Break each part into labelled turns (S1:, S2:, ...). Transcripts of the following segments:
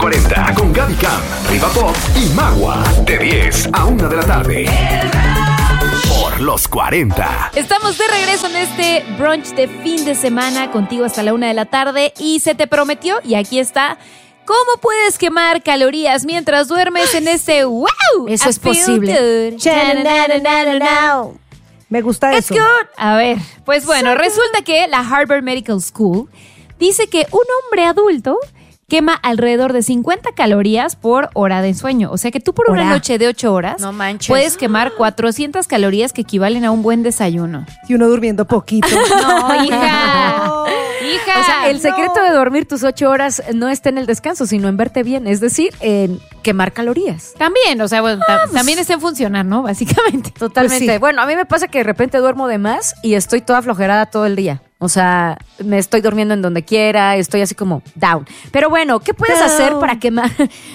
S1: 40 con Gaby Cam, Riva Pop y Magua. De 10 a 1 de la tarde. Por los 40.
S2: Estamos de regreso en este brunch de fin de semana contigo hasta la 1 de la tarde y se te prometió, y aquí está, ¿cómo puedes quemar calorías mientras duermes en este wow?
S3: Eso es posible. Me gusta
S2: It's
S3: eso.
S2: good. A ver, pues bueno, resulta que la Harvard Medical School dice que un hombre adulto quema alrededor de 50 calorías por hora de sueño. O sea que tú por una noche de 8 horas
S4: No manches.
S2: puedes quemar 400 calorías que equivalen a un buen desayuno.
S3: Y uno durmiendo poquito.
S2: No, hija. Hija.
S3: O sea, el secreto de dormir tus 8 horas no está en el descanso, sino en verte bien. Es decir, en quemar calorías.
S2: También, o sea, bueno, también está en funcionar, ¿no? Básicamente.
S3: Totalmente.
S4: Pues sí.
S3: Bueno, a mí me pasa que de repente duermo de más y estoy toda flojerada todo el día. O sea, me estoy durmiendo en donde quiera, estoy así como down. Pero bueno, ¿qué puedes hacer para quemar?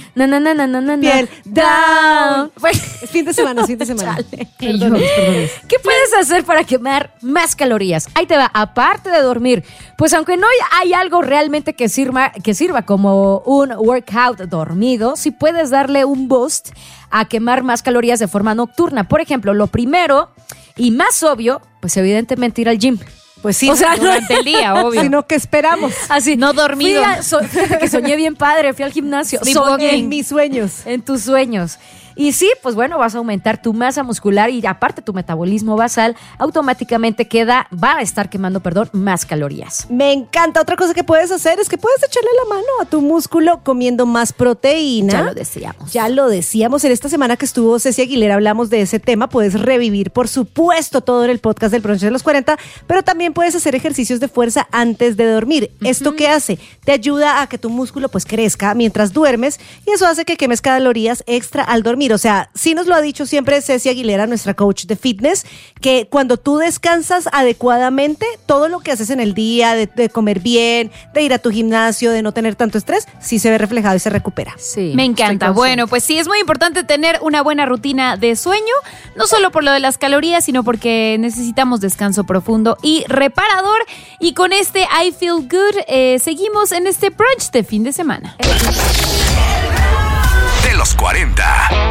S4: Piel
S3: down.
S4: Es fin de semana.
S3: Chale. ¿Qué puedes hacer para quemar más calorías? Ahí te va, aparte de dormir. Pues aunque no hay algo realmente que sirva como un workout dormido, sí puedes darle un boost a quemar más calorías de forma nocturna. Por ejemplo, lo primero y más obvio, pues evidentemente ir al gym.
S4: Pues sí,
S3: O sea,
S2: Durante el día, obvio.
S4: sino que esperamos.
S3: Así,
S2: No dormido.
S3: Fíjate que soñé bien padre, fui al gimnasio.
S2: Sleepwalking.
S4: En mis sueños.
S3: En tus sueños. Y sí, pues bueno, vas a aumentar tu masa muscular y aparte tu metabolismo basal automáticamente va a estar quemando, más calorías.
S4: Me encanta. Otra cosa que puedes hacer es que puedes echarle la mano a tu músculo comiendo más proteína.
S3: Ya lo decíamos.
S4: Ya lo decíamos. En esta semana que estuvo Ceci Aguilera hablamos de ese tema. Puedes revivir, por supuesto, todo en el podcast del Brunch de los 40, pero también puedes hacer ejercicios de fuerza antes de dormir. ¿Esto qué hace? Te ayuda a que tu músculo pues crezca mientras duermes y eso hace que quemes calorías extra al dormir. O sea, sí nos lo ha dicho siempre Ceci Aguilera, nuestra coach de fitness, que cuando tú descansas adecuadamente, todo lo que haces en el día, de comer bien, de ir a tu gimnasio, de no tener tanto estrés, sí se ve reflejado y se recupera.
S3: Sí.
S2: Me encanta. Bueno, pues sí, es muy importante tener una buena rutina de sueño, no solo por lo de las calorías, sino porque necesitamos descanso profundo y reparador. Y con este I Feel Good, seguimos en este brunch de fin de semana.
S1: De los 40.